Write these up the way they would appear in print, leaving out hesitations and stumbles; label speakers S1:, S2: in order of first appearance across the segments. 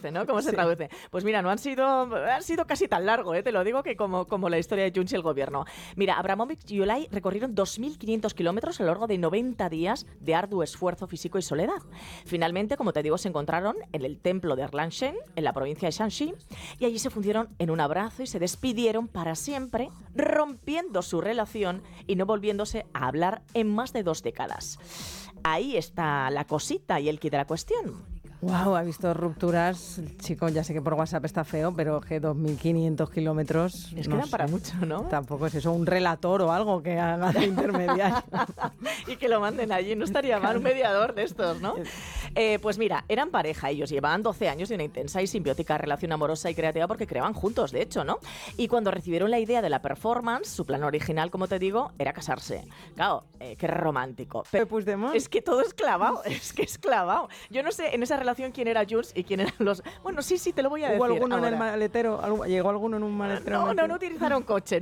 S1: traduce, ¿no? ¿Cómo se traduce? Pues mira, no han sido casi tan largo, te lo digo, que como la historia de Junts y el gobierno. Mira, Abramovich y Ulay recorrieron 2.500 kilómetros a lo largo de 90 días de arduo esfuerzo físico y soledad. Finalmente, como te digo, se encontraron en el templo de Erlangen, en la provincia de Shanxi, y allí se fundieron en un abrazo y se despidieron para siempre, rompiendo su relación y no volviéndose a hablar en más de 2 décadas. Ahí está la cosita y el quid de la cuestión.
S2: Wow, ha visto rupturas, chico, ya sé que por WhatsApp está feo, pero que 2.500 kilómetros...
S1: Es que dan para mucho, ¿no?
S2: Tampoco es eso, un relator o algo que haga de intermediario.
S1: Y que lo manden allí, no estaría mal un mediador de estos, ¿no? Pues mira, eran pareja, ellos llevaban 12 años de una intensa y simbiótica relación amorosa y creativa porque creaban juntos, de hecho, ¿no? Y cuando recibieron la idea de la performance, su plan original, como te digo, era casarse. Claro, qué romántico. Pero
S2: Puigdemont.
S1: es que todo es clavado, es clavado. Yo no sé en esa relación quién era Junts y quién eran los... Bueno, sí, te lo voy a decir.
S2: ¿Hubo alguno
S1: ahora
S2: en el maletero? ¿Llegó alguno en un maletero?
S1: No utilizaron coche,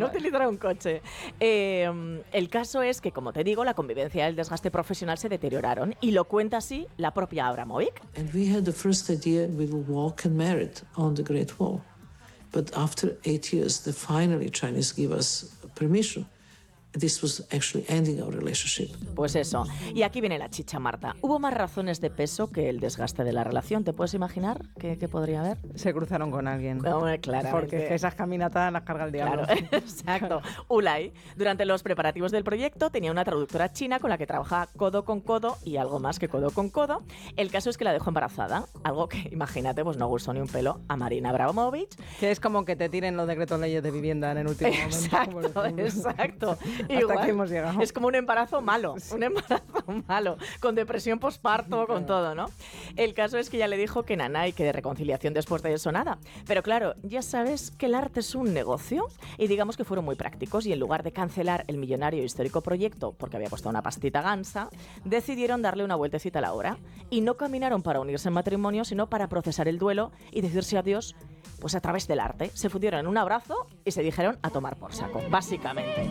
S1: el caso es que, como te digo, la convivencia y el desgaste profesional se deterioraron y lo cuenta así la propia Abramovich.
S3: And we had the first idea we will walk and merit on the Great Wall. But after 8 years, finally Chinese give us permission. This was actually ending our relationship.
S1: Pues eso. Y aquí viene la chicha, Marta. Hubo más razones de peso que el desgaste de la relación. ¿Te puedes imaginar qué podría haber?
S2: Se cruzaron con alguien.
S1: No, claramente.
S2: Porque esas caminatas las carga el diablo.
S1: Claro, exacto. Ulay, durante los preparativos del proyecto, tenía una traductora china con la que trabajaba codo con codo y algo más que codo con codo. El caso es que la dejó embarazada. Algo que, imagínate, pues no gustó ni un pelo a Marina Abramovich.
S2: Que es como que te tiren los decretos leyes de vivienda en el último
S1: momento. Exacto.
S2: Hasta igual, aquí hemos llegado.
S1: Es como un embarazo malo, con depresión posparto, con todo, ¿no? El caso es que ella le dijo que nada y que de reconciliación después de eso nada. Pero claro, ya sabes que el arte es un negocio y digamos que fueron muy prácticos y en lugar de cancelar el millonario e histórico proyecto, porque había costado una pastita gansa, decidieron darle una vueltecita a la obra y no caminaron para unirse en matrimonio, sino para procesar el duelo y decirse adiós pues a través del arte. Se fundieron en un abrazo y se dijeron a tomar por saco, básicamente.